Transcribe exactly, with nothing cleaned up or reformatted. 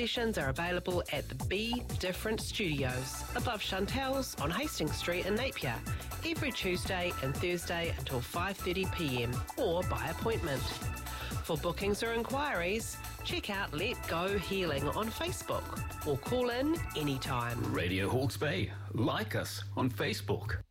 sessions are available at the Be Different Studios, above Chantel's on Hastings Street in Napier, every Tuesday and Thursday until five thirty p m or by appointment. For bookings or inquiries, check out Let Go Healing on Facebook or call in anytime. Radio Hawke's Bay. Like us on Facebook.